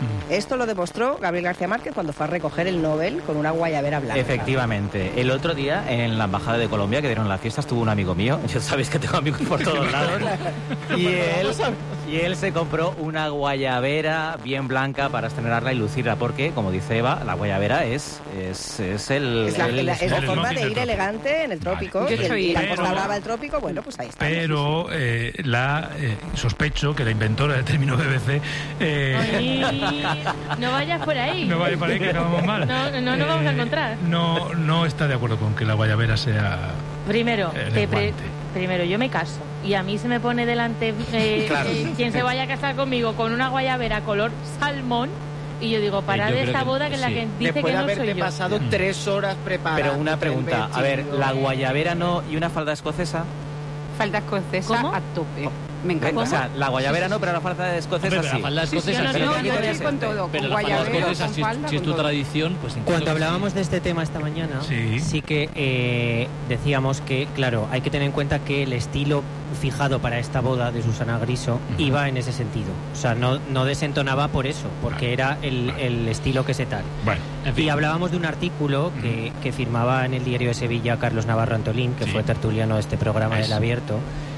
Esto lo demostró Gabriel García Márquez cuando fue a recoger el Nobel con una guayabera blanca. Efectivamente. El otro día, en la Embajada de Colombia, que dieron la fiesta, estuvo un amigo mío. Ya sabéis que tengo amigos por todos lados. y él se compró una guayabera bien blanca para estrenarla y lucirla, porque, como dice Eva, la guayabera es la forma de ir elegante en el trópico. Vale. Y la Costa Brava del trópico, bueno, pues ahí está. Pero sospecho que la inventora del término BBC... no vayas por ahí. No vayas por ahí, que no vamos mal. No vamos a encontrar. No está de acuerdo con que la guayabera sea... Primero, yo me caso y a mí se me pone delante quien se vaya a casar conmigo con una guayabera color salmón y yo digo, parad de esta boda que es la que dice después que no soy yo. Después de haberte pasado 3 horas preparando. Pero una pregunta, a ver, la guayabera no y una falda escocesa... Falda escocesa ¿Cómo? a tope. Me encanta. O sea, la guayabera no, pero la falda escocesa sí. La falda escocesa, yo estoy con todo. pero Con la falda guayabera, escocesa, con falda, si es con tu todo. tradición, pues Cuando hablábamos de este tema esta mañana, sí que decíamos que, claro, hay que tener en cuenta que el estilo fijado para esta boda de Susana Griso iba en ese sentido. O sea, no desentonaba por eso, porque era el estilo que se tal. Bueno, en fin. Y hablábamos de un artículo que firmaba en el Diario de Sevilla Carlos Navarro Antolín, que fue tertuliano de este programa del Abierto,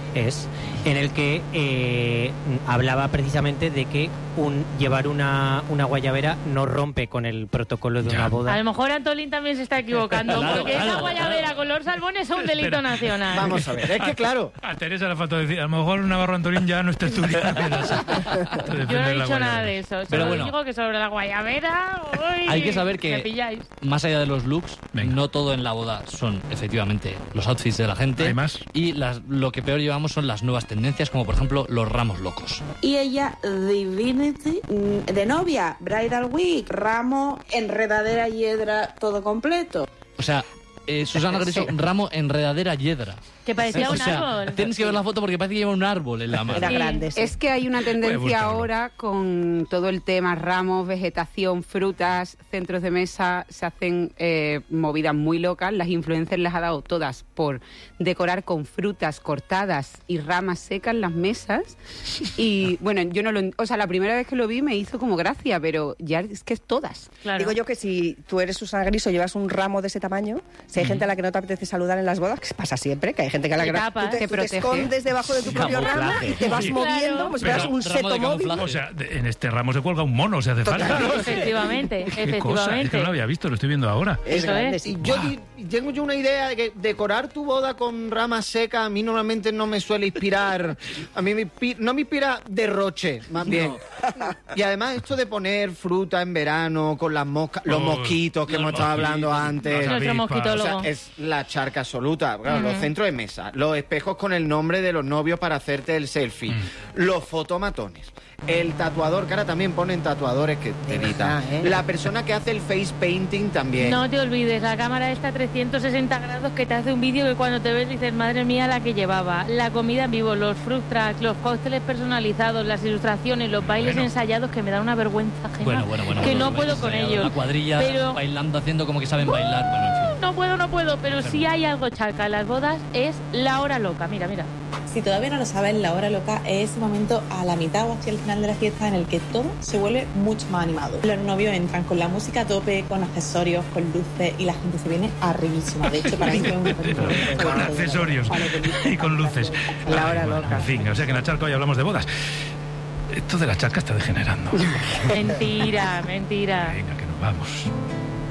en el que hablaba precisamente de que llevar una guayabera no rompe con el protocolo de una boda. A lo mejor Antolín también se está equivocando, porque esa guayabera color salmón es un delito nacional. Vamos a ver, es que claro. A Teresa le faltó decir, a lo mejor Navarro Antolín ya no es tertuliano. Yo no he dicho nada de eso. Pero Solo bueno, digo que sobre la guayabera... uy, hay que saber que, me pilláis. más allá de los looks, no todo en la boda son efectivamente los outfits de la gente. Hay más. Y lo que peor llevamos son las nuevas tendencias, como por ejemplo los ramos locos. Y ella, Divinity, de novia, Bridal Week, ramo, enredadera, hiedra, todo completo. O sea, Susana Griso, ramo, enredadera, hiedra. Que parecía un árbol. Tienes que ver la foto porque parece que lleva un árbol en la mano. Era grande, sí. Es que hay una tendencia buscarlo. ahora con todo el tema ramos, vegetación, frutas, centros de mesa, se hacen movidas muy locas. Las influencers les ha dado todas por decorar con frutas cortadas y ramas secas las mesas. Y bueno, yo no o sea, la primera vez que lo vi me hizo como gracia, pero ya es que es todas. Claro. Digo yo que si tú eres Susana Griso y llevas un ramo de ese tamaño, si hay gente a la que no te apetece saludar en las bodas, que pasa siempre, que hay gente que a la que tapas, tú te te protege. escondes debajo de tu propio ramo Camuflaje. y te vas Sí. moviendo Claro. como si fueras Pero un ramo de seto móvil. camuflaje. O sea, en este ramo se cuelga un mono, si hace falta. Efectivamente, Qué cosa, es que no lo había visto, lo estoy viendo ahora. Es Eso grande, es. sí. Tengo yo una idea de que decorar tu boda con ramas secas a mí normalmente no me suele inspirar. A mí no me inspira derroche, más bien. Y además esto de poner fruta en verano con las moscas, los mosquitos que los hemos estado hablando mosquitos. antes. Nuestro avispas. mosquitólogo. O sea, es la charca absoluta. Claro, los centros de mesa, los espejos con el nombre de los novios para hacerte el selfie, los fotomatones, el tatuador, que ahora también ponen tatuadores que te evitan. La persona que hace el face painting también. No te olvides, la cámara está a 360 grados que te hace un vídeo que cuando te ves dices, madre mía, la que llevaba. La comida en vivo, los fruit trucks, los cócteles personalizados, las ilustraciones, los bailes ensayados que me dan una vergüenza ajena. Bueno. que no puedo con ellos. La cuadrilla Pero bailando, haciendo como que saben bailar. Bueno, en fin. no puedo, pero si hay algo charca en las bodas es la hora loca. Mira. Si todavía no lo sabes, la hora loca es ese momento a la mitad o hacia el final de la fiesta en el que todo se vuelve mucho más animado. Los novios entran con la música a tope, con accesorios, con luces y la gente se viene arribísima. De hecho, para mí fue un Con accesorios y con luces. La hora loca. En fin, o sea que en la charca hoy hablamos de bodas. Esto de la charca está degenerando. Mentira. Venga, que nos vamos.